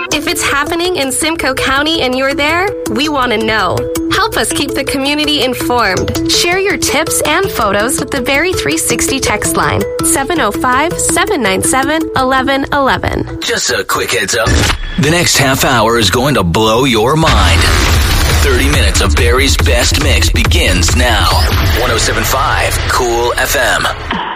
If it's happening in Simcoe County and you're there, we want to know. Help us keep the community informed. Share your tips and photos with the Barrie 360 text line, 705-797-1111. Just a quick heads up. The next half hour is going to blow your mind. 30 minutes of Barrie's best mix begins now. 107.5 Cool FM.